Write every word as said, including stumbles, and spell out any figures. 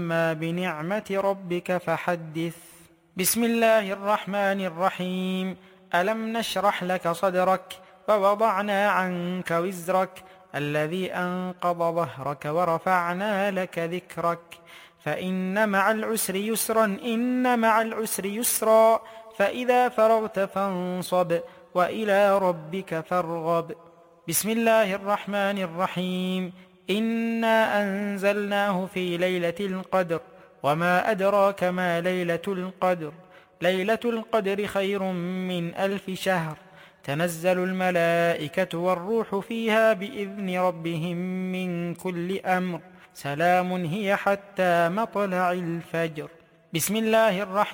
أما بنعمة ربك فحدث. بسم الله الرحمن الرحيم. ألم نشرح لك صدرك ووضعنا عنك وزرك الذي أنقض ظهرك ورفعنا لك ذكرك فإن مع العسر يسرا إن مع العسر يسرا فإذا فرغت فانصب وإلى ربك فارغب. بسم الله الرحمن الرحيم. إنا أنزلناه في ليلة القدر وما أدراك ما ليلة القدر ليلة القدر خير من ألف شهر تنزل الملائكة والروح فيها بإذن ربهم من كل أمر سلام هي حتى مطلع الفجر. بسم الله الرحمن